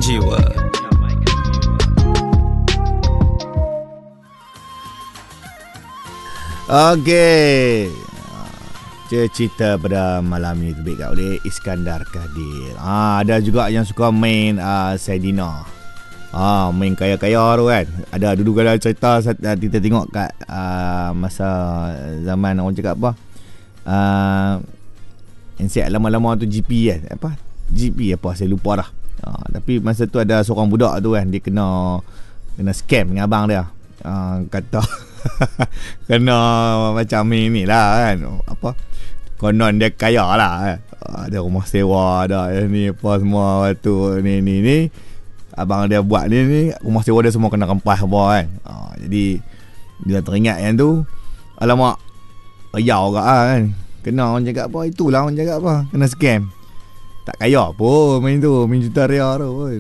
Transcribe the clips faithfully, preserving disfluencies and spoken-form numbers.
jiwa. Okey. Cerita pada malam ni terbaik kat oleh Iskandar Kadir. Ah, ada juga yang suka main uh, Saidina. Ah, main kaya-kaya tu kan. Ada dulu kalau cerita kita tengok kat uh, masa zaman orang cakap apa? Uh, N C lama-lama tu G P kan. Apa? G P apa saya lupa dah. Ah, tapi masa tu ada seorang budak tu kan, dia kena kena scam dengan abang dia. Ah, kata kena macam ni lah kan. Apa? Konon dia kaya lah kan. Ada rumah sewa, ada ni apa semua tu ni ni ni. Abang dia buat ni ni, rumah sewa dia semua kena rempas apa kan. Ha, jadi dia teringat yang tu, alamak, riau kat kan. Kena orang cakap apa, itulah orang cakap apa, kena scam. Tak kaya pun main tu, main juta ria tu pun.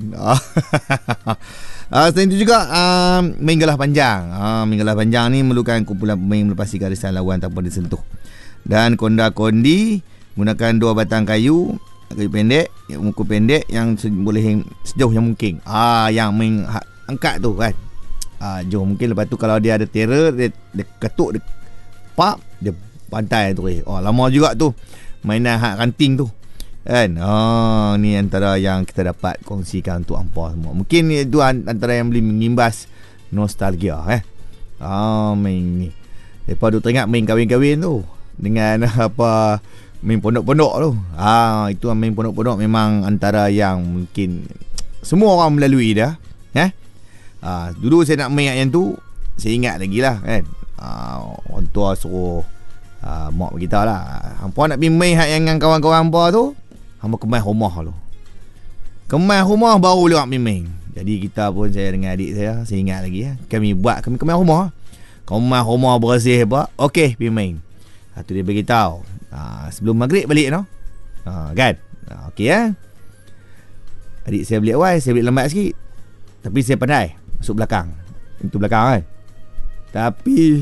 Uh, selain itu juga uh, main galah panjang. uh, Main galah panjang ni memerlukan kumpulan pemain melepasi garisan lawan tanpa disentuh. Dan konda-kondi menggunakan dua batang kayu, kayu pendek, muka pendek yang boleh sejauh yang mungkin. Ah, yang main ha, angkat tu kan. Ah, jauh mungkin. Lepas tu kalau dia ada terror, dia, dia ketuk, dia pak, dia pantai tu. Oh, lama juga tu mainan hak ranting tu. Kan? Oh, ni antara yang kita dapat kongsikan untuk hampa semua. Mungkin itu antara yang boleh mengimbas nostalgia eh. Ah, main ni. Lepas tu teringat main kahwin-kahwin tu dengan apa, main pondok-pondok tu. Ah, itu main pondok-pondok memang antara yang mungkin semua orang melalui dah. Eh? Ah, dulu saya nak main yang tu, saya ingat lagi lah kan. Ah, orang tua suruh ah, mak kita lah, hampa nak pergi main hak yang dengan kawan-kawan hampa tu, hampa kemas rumah tu. Kemas rumah baru lewat main. Jadi kita pun, saya dengan adik saya, saya ingat lagi ya, kami buat, kami kemas rumah. Kemas rumah bersih apa, okey pergi main. Ha, tu dia beritahu. Ha, sebelum maghrib balik no. Ha, kan? Ha, okey ya. Adik saya balik awal, saya balik lambat sikit. Tapi saya pandai masuk belakang. Pintu belakang kan. Tapi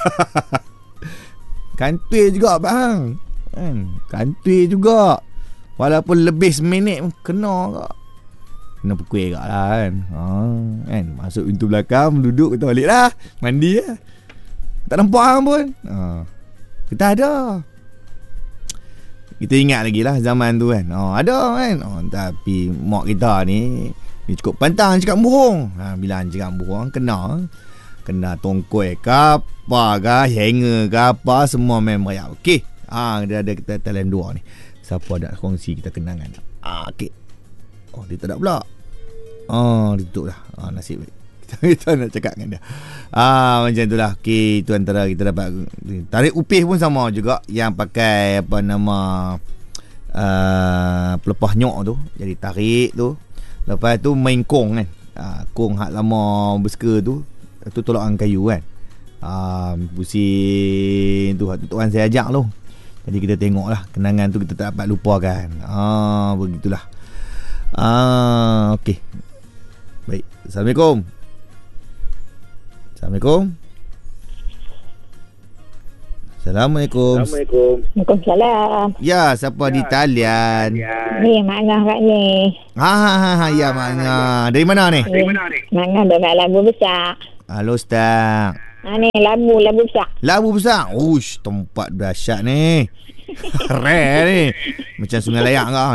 kantui juga bang. Kan? Kantui juga. Walaupun lebih seminit kena kak. Kena pukul kak lah kan. Ha, kan? Masuk pintu belakang, duduk, kita balik lah. Mandi lah. Tak nampak pun. Ha. Kita ada. Kita ingat lagi lah zaman tu kan. Oh, ada kan. Oh, tapi mak kita ni, ni cukup pantang cakap burung. Ha, bila cakap burung kena. Kena tongkoi ke apa ke, hanger ke apa, semua memang ya. Okey. Ha, dia ada kita talent dua ni. Siapa nak kongsi kita kenangan. Ah, okey. Oh, dia tak ada pula. Oh, dia tutup dah. Ah, nasib baik. Kita nak cakap dengan dia. Ah, macam itulah. Okey, itu antara kita dapat. Tarik upih pun sama juga, yang pakai apa nama uh, pelepah nyok tu. Jadi tarik tu. Lepas tu main kong kan. Ah, kong hak lama berska tu. Tu tolakan kayu kan. Ah, pusing tu hak tuan saya ajak tu. Jadi kita tengoklah kenangan tu, kita tak dapat lupakan. Ah, begitulah. Ah, okey. Baik. Assalamualaikum. Assalamualaikum. Assalamualaikum. Assalamualaikum. Waalaikumsalam. Ya, siapa ya, di talian? Ni Mak Ngah kat ni. Ha ha ha, ha ya Mak Ngah. Dari mana ni? Dari mana ni? Mak Ngah dekat Labu Besar. Halo Ustaz. Ha ni Labu, Labu Besar. Labu Besar. Uish, tempat dahsyat ni. Rare ni. Macam Sungai Layak kau.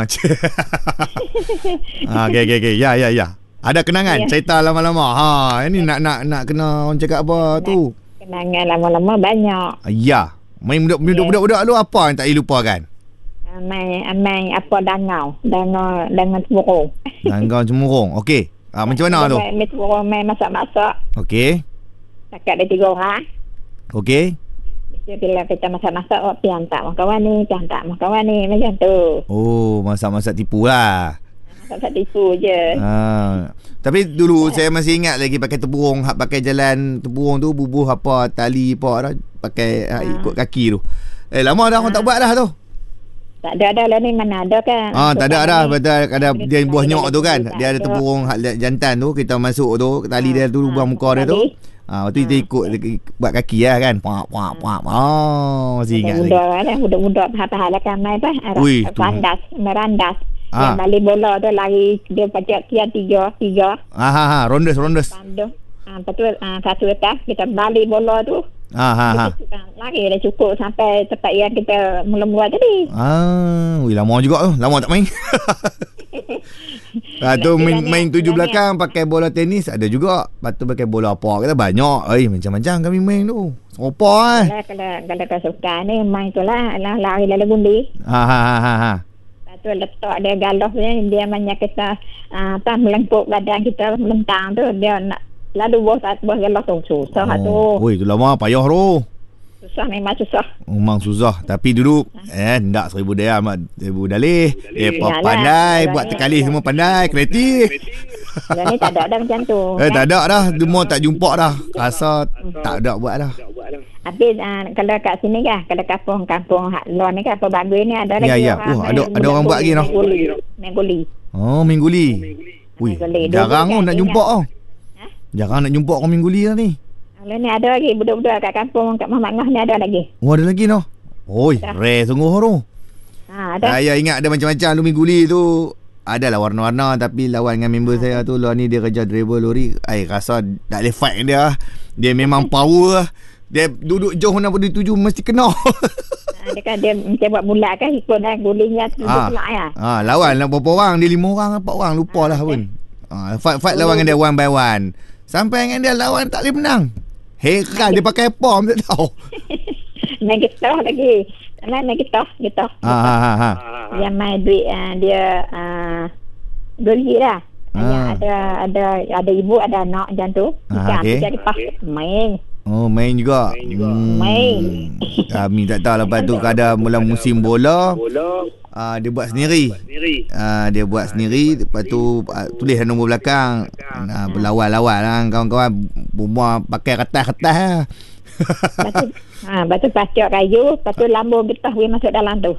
Ha, okey okey okey. Ya ya ya. Ada kenangan ya. Cerita lama-lama. Ha, ini nak nak nak kena orang cakap apa nak, tu? Kenangan lama-lama banyak. Ya. Main budak-budak-budak lu apa yang tak dilupakan? Main main apa dangau, dangau dengan temurung. Dangau temurung. Okey. Ah, macam mana tu? Main temurung, main masak-masak. Okey. Dekat ada tiga orang. Okey. Bila kita masak-masak, oh, pergi hantar kawan ni, pergi hantar kawan ni, macam tu. Oh, masak-masak tipu lah. Tak tipu je. Ha. Tapi dulu ya, saya masih ingat lagi pakai teburung, hak pakai jalan teburung tu, bubuh apa tali apa dah, pakai ha. ikut kaki tu. Eh lama dah ha. orang tak buat dah tu. Tak ada dah lah ni, mana ada kan. Ah, tak ada dah, betul ada dia buah nyok tu kan. Dia ada teburung hak jantan tu, kita masuk tu, tali dia tu lubang muka dia tu. Ah, waktu kita ikut buat kaki lah kan. Puak puak puak. Oh, masih ingat lagi. Budak kan, budak-budak tahap-tahap lah kan main apa? Randas, merandas. Ah. Yang balik bola tu lari dia pacak kian tiga tiga. Ah ha ha, rondes rondes. Pandu. Ah, betul. Ah, satu atas kita balik bola tu. Ah ha ha. Kita, lari dah cukup sampai tempat yang kita mula-mula tadi. Ah, wih lama juga tu. Lama tak main. Lepas tu main, main tujuh belakang pakai bola tenis ada juga. Lepas tu pakai bola apa kita banyak. Eh macam-macam kami main tu. Serupa eh. Kalau kalau kalau kau suka ni main tu lah, lah lari lalu gundi. Ha ha ha ha ha. Lepas tu letak dia galah dia, dia banyak kita uh, apa melengkuk badan kita melentang tu dia nak lalu buat satu buah galah tu susah Oh. tu. Woi tu lama payah tu. Susah memang susah. Memang susah. Tapi dulu eh ndak seribu dia mak seribu dalih. Eh Yalah, pandai yalah, buat yalah, tekali yalah. semua pandai, kreatif. Yang ni tak ada dah macam tu. Eh kan? tak ada dah, semua tak jumpa dah. Rasa tak ada buat dah. Habis uh, kalau kat sini kan, kalau kampung-kampung hak luar ni kan, apa bagus ni ada Ya, lagi ya. orang Oh, main ada ada orang buat lagi noh. main guli. Main guli. Oh, mingguli. Wih, Mingguli. Dulu jarang kan oh nak ingat. jumpa oh. Ha? Jarang nak jumpa orang mingguli lah ni. Kalau ni ada lagi budak-budak kat kampung kat Muhammad Ngah ni ada lagi. Oh, ada lagi noh. Oi, Dah. rare sungguh tu. Ha, ada. Saya ingat ada macam-macam lu mingguli tu. Adalah warna-warna tapi lawan dengan member saya tu luar ni dia kerja driver lori. Ai rasa tak boleh fight dengan dia. Dia memang power. Dia duduk jauh nak berdiri tuju mesti kena. Ha, dia kan dia macam buat bulat kan ikut dah gulingnya tu Ah. pula ya. Ah, lawan lah berapa orang? Dia lima orang, empat orang, lupa lah pun. Ah, fight fight lawan dengan dia one by one. Sampai dengan dia lawan tak boleh menang. Heran dia pakai apa tak tahu. Main gitar lagi. Lah main gitar, gitar. Ha ha ha ha. Yang main duit uh, dia uh, dua ringgit lah. Hanya Ah. ada ada ada ibu ada anak macam tu. Ah, Ikan okey. jadi pas main. Oh, main juga. Hmm. Main. Kami tak tahu lepas tu kadang mula musim bola. Ah, dia buat sendiri. Ah, dia buat sendiri. Lepas tu ah, tulis nombor belakang. Ah, berlawan-lawan lah kawan-kawan. Semua pakai kertas-kertas lah. Lepas tu, ha, lepas tu pacak kayu, lepas tu lambung getah boleh masuk dalam tu.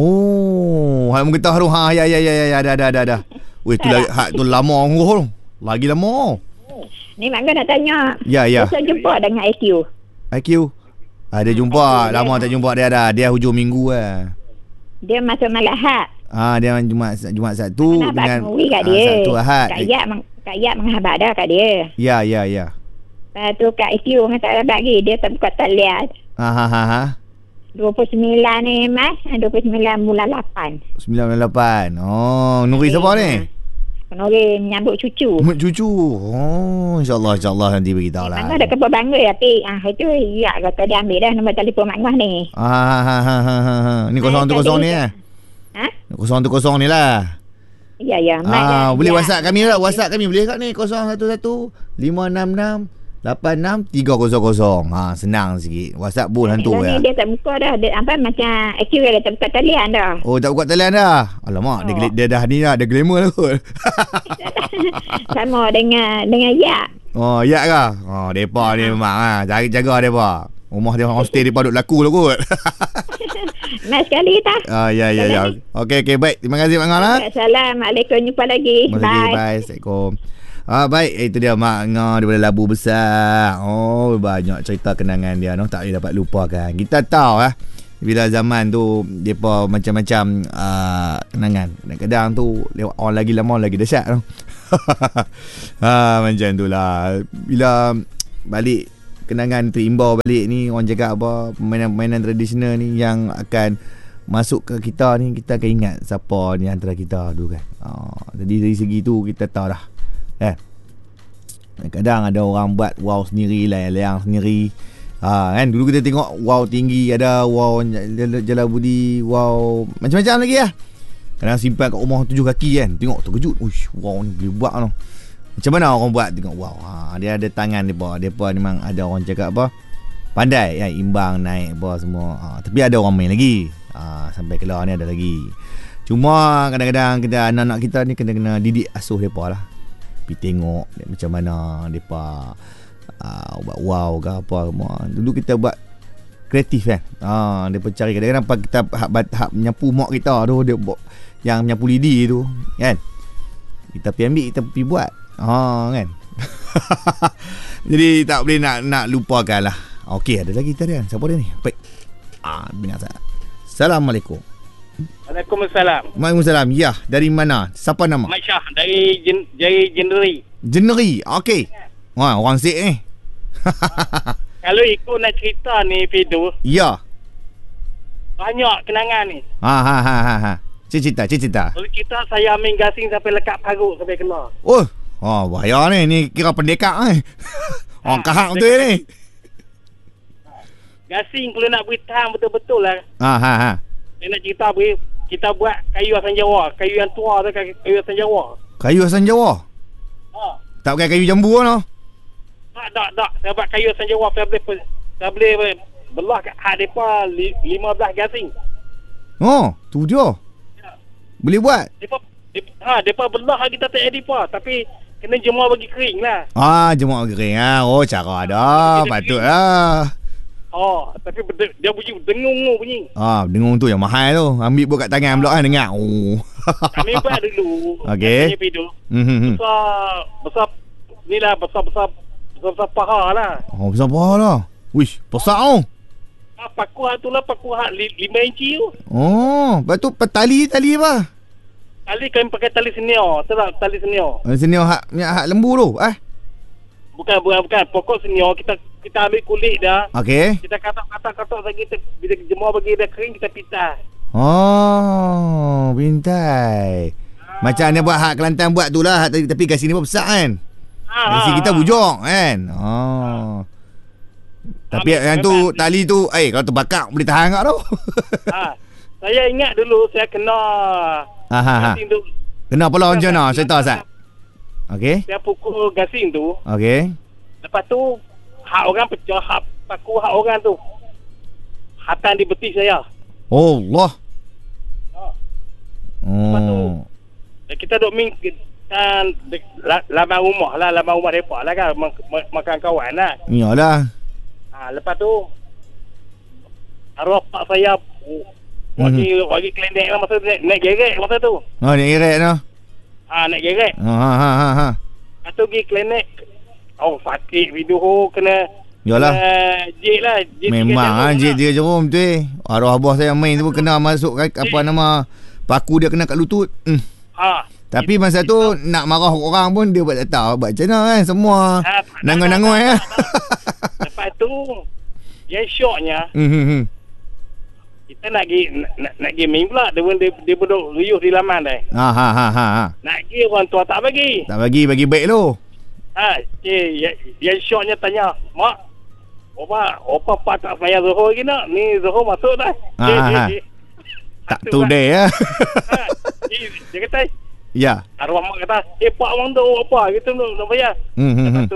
Oh, hak menggetah tu. Ha, ya ya ya ya ada ada ada ada. Weh tu lagi hak tu lama ngurus. Lagi lama. Ni mak kau nak tanya. Ya ya. Saya jumpa dengan I Q. I Q. Ada jumpa. Lama tak jumpa dia dah. Dia hujung minggu lah. Dia masuk malam Ahad. Ah, dia Jumaat Jumaat Sabtu Mana abang dengan Nuri kat ah, dia. Sabtu Ahad. Kak Yat, meng- Kak Yat menghabat dah kat dia. Ya ya ya. Lepas tu Kak I Q dengan tak ada lagi. Dia tak buka talian. Ha ha ha ha. dua puluh sembilan ni mas. dua puluh sembilan bulan lapan. sembilan puluh lapan. Oh, Nuri siapa ni? Nuri menyambut cucu. Mak cucu. Oh, insya-Allah insya-Allah nanti bagi tahu lah. Mana ada kebun bangga tapi ah itu ya kata dia ambil dah nombor telefon mak Ngah ni. Ah ha ha ha ha ha. Ni kosong tu kosong ni eh. Ha? Kosong tu kosong ni lah. Ya ya. mak Ah, dah- boleh ya. WhatsApp kami lah. WhatsApp kami boleh kat ni kosong satu satu lima enam enam lapan enam tiga kosong kosong. Ha, senang sikit. WhatsApp pun hantu Yang ya. ni dia tak buka dah. Dia, apa macam I Q dia tak buka talian dah. Oh, tak buka talian dah. Alamak, dia, Oh. dia dah ni dah, dia glamour lah kot. Sama dengan dengan ya. Oh, ya ke? Oh, depa ni memang ah, jaga jaga depa. Rumah dia orang stay depa duk laku lah kot. Mas sekali tak? Ah, ya ya ya. Okey okey baik. Terima kasih Mak Ngah lah. Assalamualaikum. Jumpa lagi. Terima kasih. Bye. Bye. Assalamualaikum. Ah, baik, itu dia Mak Ngah daripada Labu Besar. Oh, banyak cerita kenangan dia noh, tak boleh dapat lupakan. Kita tahu ah bila zaman tu depa macam-macam uh, kenangan. Kadang-kadang tu lewat orang lagi lama lagi dahsyat tu. Ha, macam itulah. Bila balik kenangan terimbau balik ni, orang cakap apa, permainan-permainan tradisional ni yang akan masuk ke kita ni, kita akan ingat siapa ni antara kita dulu kan. Ha, jadi dari segi tu kita tahu dah. Eh. Kadang ada orang buat wow sendiri, layang-layang sendiri. Ha, kan dulu kita tengok wow tinggi, ada wow Jala Budi, wow macam-macam lagi lah. Kadang simpan kat rumah tujuh kaki kan. Tengok terkejut. Uish, wow ni boleh buat noh. Macam mana orang buat? Tengok wow. Ha, dia ada tangan depa. Depa memang ada orang cakap apa? Pandai ya, imbang naik apa semua. Ha, tapi ada orang main lagi. Ha, sampai keluar ni ada lagi. Cuma kadang-kadang kita anak-anak kita ni kena kena didik asuh depa lah. Pergi tengok dia, macam mana depa uh, buat wow ke apa semua. Dulu kita buat kreatif kan. Ha, depa cari kadang-kadang apa kita hak, hak menyapu mak kita tu, dia buat yang menyapu lidi tu kan. Kita pergi ambil, kita pergi buat. Ha kan. Jadi tak boleh nak nak lupakan lah. Okey, ada lagi tadi kan. Siapa dia ni? Baik. Ah, dengar saya. Assalamualaikum. Waalaikumsalam. Waalaikumsalam. Ya, dari mana? Siapa nama? Mat Syah dari Jen, dari Jeneri. Jeneri. Okey. Wah, orang Sik ni. Kalau ikut nak cerita ni Fidu, Ya. banyak kenangan ni. Ha ha ha ha ha. Cerita, cerita. Kalau kita saya main gasing sampai lekat parut sampai keluar. Oh, oh bahaya ni. Ni kira pendekak ni. Orang Ha, kahak betul ni. Gasing kalau nak beri tahan betul-betul lah. Ha ha ha. Dia nak cerita beri, kita buat kayu asam Jawa. Kayu yang tua tu kayu asam Jawa. Kayu asam Jawa. Ha. Tak pakai kayu jambu lah. Tak, tak, tak. Saya buat kayu asam Jawa. Saya boleh, saya boleh belah kat hak mereka lima belas gasing. Oh, tu dia. Boleh buat. Mereka, ha, mereka belah kita tak edit apa. Tapi kena jemur bagi kering lah. Ah, jemur kering ah. Oh, cara dah. Patutlah. Oh, tapi berde- dia bunyi dengung bunyi. Ah, dengung tu yang mahal tu. Ambil buat kat tangan pula kan dengar. Oh. Kami buat dulu. Okey. Hmm. Besar, besar, ni lah besar-besar, besar-besar paha lah. Oh, besar paha lah. Wish, besar tu. Ah, paku hak tu lah, paku hak li- lima inci tu. Oh, lepas tu tali tali apa? Tali kami pakai tali senior. Tu lah tali senior. Oh, sini hak hak lembu tu. Eh. Bukan, bukan, bukan. Pokok senior kita kita ambil kulit dah. Okey. Kita katak-katak-katak lagi, kita, bila jemur bagi dia kering, kita pitah. Oh, pintai. Macam ni buat hak Kelantan buat tu lah. Hak, tapi kat sini pun besar kan. Ha, Kat sini ha, kita ha. bujok kan. Oh. Tapi Ambil yang tu memang- tali tu, eh kalau terbakar boleh tahan tak tu? Ha. Saya ingat dulu saya kena Ha ha ha. gasing tu. Kena pula macam mana? Saya tahu Ustaz. Okey. Saya pukul gasing tu. Okey. Lepas tu hak orang pecah, hak paku hak orang tu hatan di betis saya. Oh Allah. Ha. Lepas tu Oh. kita duk main kan laman rumah lah, laman rumah mereka lah kan, mak- mak- makan kawan lah. Iyalah. Ha, lepas tu arwah pak saya oh, bagi Mhm. bagi klinik lah masa tu, naik, naik gerek masa tu. Oh, ni irat tu. Ha, naik gerek. Ha ha ha ha. ha. Lepas tu pergi klinik. Oh, sakit video oh, kena Yalah. kena jik lah. Jik Memang ah tiga jik jarum dia jerum tu eh. Arwah abah saya main tu pun kena masuk kat apa nama paku dia kena kat lutut. Hmm. lah. Ha. Tapi masa tu nak marah orang pun dia buat tak tahu buat macam mana kan semua. Ha, Nangon-nangon ya. Lepas tu yang syoknya Hmm hmm, hmm. kita nak pergi nak, nak pergi main pula. Dia pun dia, dia pun duk riuh di laman dah. Ha ha ha ha. ha. Nak pergi orang tua tak bagi. Tak bagi bagi baik lu. Ha, eh, yang, yang syoknya tanya, "Mak, opa, opa pak tak saya Zohor lagi nak? Ni Zohor masuk dah." Ha, Eh, ha, eh, ha. eh. Tak Tu tu kan. deh ya. Ha, eh, dia kata, Ya. arwah mak kata, "Eh, pak orang tu apa?" Gitu nak nak bayar. Hmm hmm. Lepas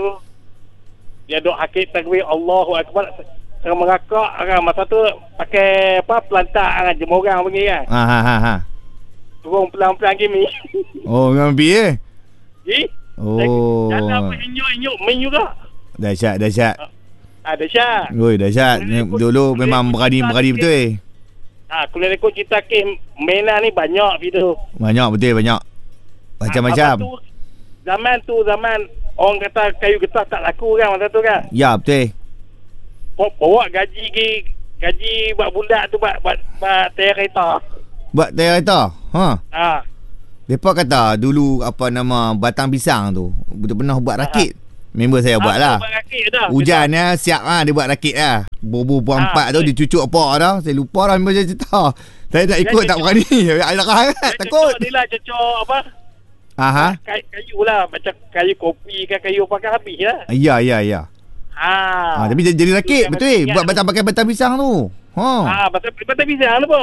hmm. tu dia duk hakik takbir Allahu akbar. Tengah mengakak kan masa tu pakai apa pelantak kan jemurang pergi kan. Ha ha ha ha. Turun pelan-pelan gini. Oh, ngambil eh. Eh? Oh. Jalan apa inyuk-inyuk main juga. Dahsyat dahsyat. Ada Syah. Oi, dahsyat. Ni dulu memang berani-berani betul eh. Ha, kalau ikut cerita kes mainan ni banyak video. Banyak betul banyak. Macam-macam. Ha, tu, zaman tu zaman orang kata kayu getah tak laku kan masa tu kan. Ya, betul. Bawa, bawa gaji gi gaji buat budak tu buat buat, buat tayar kereta. Buat tayar kereta. Ha. Ha. Depa kata dulu apa nama batang pisang tu dia pernah buat rakit. Member saya buat lah. Buat rakit dah. Hujannya siap lah dia buat rakit lah. Bobo puan Ah, empat tu betul. dia cucuk apa dah. Saya lupa dah member saya cerita. Saya tak ikut Dia tak cucuk- berani. Ada kan takut. Ni lah cocok apa? Aha. Kayu, kayu lah macam kayu kopi kan kayu pakai habis lah. Ya ya ya. Ha. Ha, tapi jadi, jadi rakit Jangan betul eh. ingat Buat tu. batang pakai batang pisang tu. Ha. Ha, pasal pasal pisang tu pun.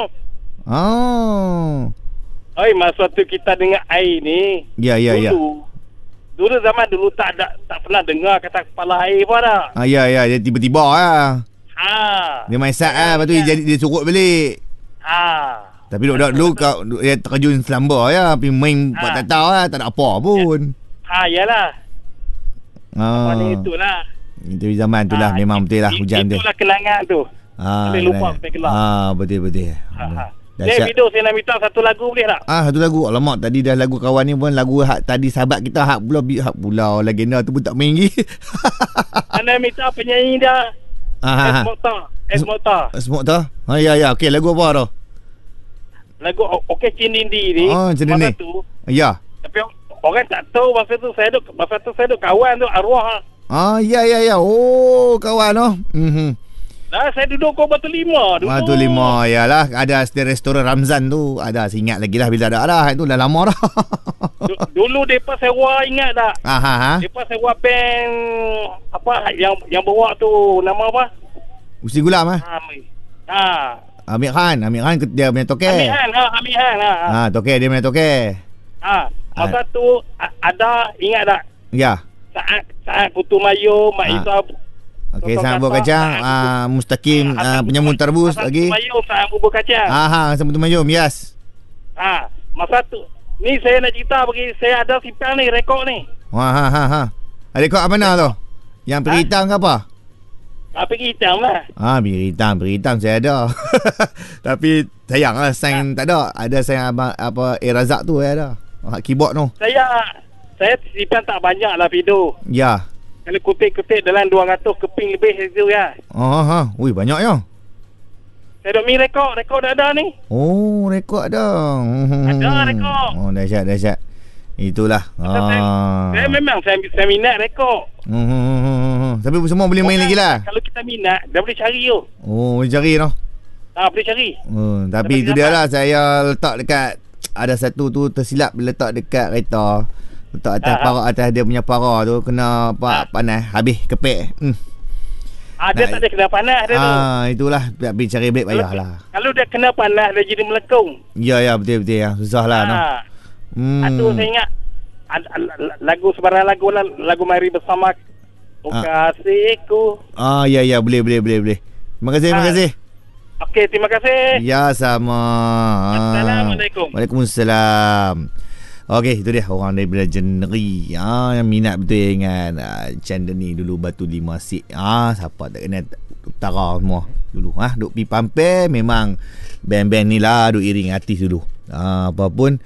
Oh. Oi, masa tu kita dengar air ni. Ya ya ya. dulu, Dulu zaman dulu tak ada tak pernah dengar kata kepala air pun dah. Ha ya ya dia tiba-tiba lah. Ha. Dia main sat lah. Lepas tu dia jadi dia surut balik. Ha. Tapi duduk dulu kau dia terjun selamba ya, tapi main buat Ha. tak tahu lah, tak ada apa pun. Ha, yalah. Ah. Mana itulah. Itu zaman tu lah, Ha, memang betul lah it- hujan tu. Itulah kenangan tu. Ah, boleh lupa sampai keluar. Ah, betul betul. Ha, ha. Ni Dahsyat. video saya nak minta satu lagu boleh tak? Ah, satu lagu. Alamak, tadi dah lagu kawan ni pun lagu hak tadi sahabat kita hak pulau hak pulau legenda tu pun tak main lagi. Anda minta penyanyi dah. Ah, Es ha, ha. Mokhtar. Es Mokhtar. Semua tu. Ha ya ya, okey lagu apa tu? lagu Okey Cinindi ni. Oh, Cinindi. Masa tu. Ya. Tapi orang tak tahu masa tu saya duk masa tu saya duk kawan tu arwah. Ah, ya ya ya. Oh, kawan oh. Mhm. Nah, saya duduk kau Batu Lima dulu. Batu Lima, yalah. Ada restoran Ramzan tu. Ada, saya ingat lagi lah bila ada dah. Itu dah lama dah. Dulu depa sewa, ingat tak? Ah, ha, ha. Depa sewa band apa yang yang bawa tu nama apa? Usi Gulam ah. Ha. Amir Khan, Amir Khan dia punya toke. Amir Khan, ha, Amir Khan. Ha. Ha, toke dia punya toke. Ha, masa tu ada ingat tak? Ya. Saat saat Putu Mayu, Mak Ha. Isa. Okey, sang bubur kacang, ah Mustaqim, ah penyamun tarbus lagi. Putu Mayu, sang bubur kacang. Ah ha, sang Putu Mayu, yes. Ha, masa tu ni saya nak cerita bagi saya ada simpan ni rekod ni. Wah, ha ha ha. Rekod apa mana tu? Yang peri hitam ke apa? Apa kita lah. Ah, peri hitam, peri hitam saya ada. Tapi sayang lah sang tak ada. Ada sang apa apa A Razak tu saya ada. Hak keyboard tu. Saya saya simpan tak banyak lah video. Ya. Kalau kutip-kutip dalam dua ratus keping lebih itu ya. Oh ha. Ui, banyak ya. Saya dah mi rekod, rekod dah ada ni. Oh, rekod ada. Ada rekod. Oh, dahsyat, dahsyat. Itulah. Saya, Ah. saya memang saya, saya minat rekod. Hmm, hmm, hmm, hmm. Tapi semua boleh main Orang, lagi lah. Kalau kita minat, dah boleh cari tu. Oh, boleh cari tu. Ah, boleh cari. Hmm, tapi Dapat itu dia dapat. lah. Saya letak dekat, ada satu tu tersilap letak dekat kereta. Letak atas Ah, para, atas dia punya para tu. Kena apa, panas. Habis kepek. Hmm. Ah, dia Nak- tak ada kena panas dia tu. Ah, itulah. Tapi cari beg payah lah. Kalau dia kena panas, dia jadi melekung. Ya, ya. Betul-betul. Ya. Susah lah. No. Ah, Hmm. ah, tu saya ingat ad- ad- lagu sebarang lagu lah, lagu Mari Bersama. Oh, Ah. kasihku. Ah, ya, ya. Boleh, boleh, boleh. boleh. Terima kasih, terima Ah. kasih. Okey, terima kasih. Ya, sama. Ah. Assalamualaikum. Waalaikumsalam. Okey, itu dia orang daripada Jeneri. Ah, yang minat betul dengan ah, Chandra ni dulu Batu Lima Sik. Ah, siapa tak kenal Utara semua dulu. Ah, duk pi Pampir memang band-band ni lah duk iring artis dulu. Ah, apapun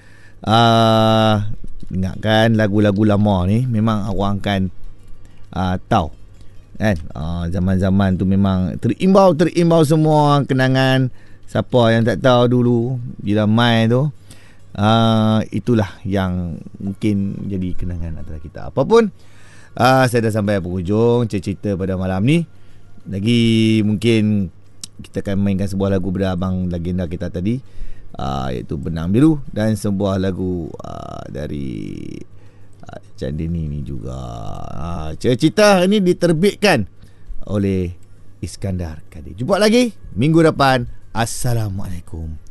ah ingatkan lagu-lagu lama ni memang orang akan ah, tahu. Kan? Ah, zaman-zaman tu memang terimbau terimbau semua kenangan. Siapa yang tak tahu dulu bila main tu, Uh, itulah yang mungkin jadi kenangan antara kita. Apapun, uh, saya dah sampai penghujung cerita pada malam ni. Lagi mungkin kita akan mainkan sebuah lagu pada abang legenda kita tadi, uh, iaitu Benang Biru, dan sebuah lagu uh, dari uh, Chandini ni juga. Uh, cerita ini diterbitkan oleh Iskandar Kadir. Jumpa lagi minggu depan. Assalamualaikum.